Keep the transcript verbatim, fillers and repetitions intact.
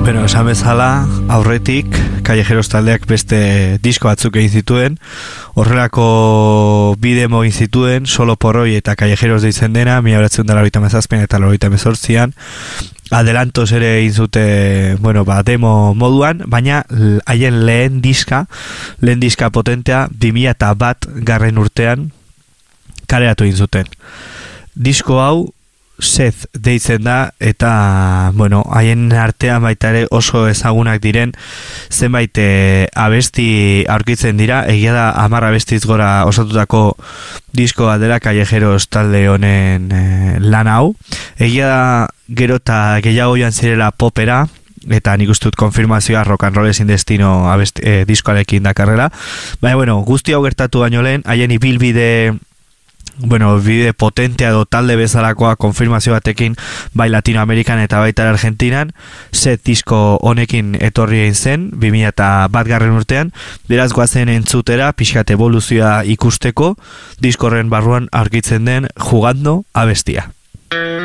Bueno, esan bezala, aurretik, Callejeros taldeak beste disko batzuk egin zituen, horrelako bidemo egin zituen, Solo por hoy eta Callejeros deitzen dena, mila bederatziehun eta laurogeita hamazazpian eta laurogeita hemezortzian, adelantos ere egin zute, bueno, ba, demo moduan, baina haien lehen diska, lehen diska potentea, bi mila bat garren urtean, kaleratu egin zuten. Disko hau, Seth deitzen da, eta, bueno, haien artean baita ere oso ezagunak diren zenbait e, abesti aurkitzen dira, egia da hamar abestiz gora osatutako diskoa dela Callejeros talde honen e, lan hau. Egia da gero eta gehiago joan zirela popera, eta nik uste dut konfirmazioa Rock and Roll Sin Destino abesti, e, diskoarekin dakarrela. Baina, bueno, guzti hau gertatu baino lehen, haien ibilbide bueno, bide potentea edo talde bezalakoa konfirmazio batekin bai Latinoamerikan eta baita Argentinan, set disko honekin etorri egin zen, bi mila bat garren urtean, beraz goazen entzutera, pixkat evoluzioa ikusteko, diskorren barruan aurkitzen den Jugando abestia.